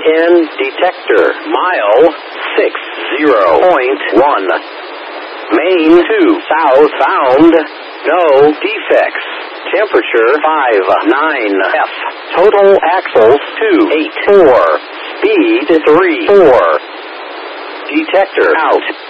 in detector. Mile 60.1. Main to southbound. No defects. Temperature 59 F. Total axles 284. Speed 34. Detector out.